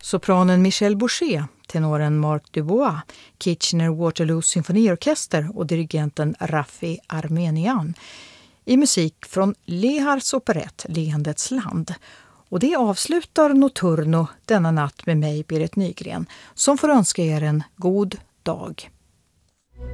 Sopranen Michelle Boucher, tenoren Marc Dubois, Kitchener-Waterloo symfoniorkester och dirigenten Raffi Armenian i musik från Lehars operett Leendets land. Och det avslutar Notturno denna natt med mig, Berit Nygren, som får önska er en god dag.